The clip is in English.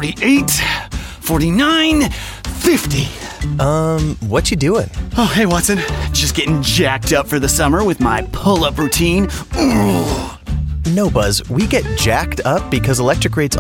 48, 49, 50. What you doing? Oh, hey, Watson. Just getting jacked up for the summer with my pull-up routine. Ooh. No, Buzz, we get jacked up because electric rates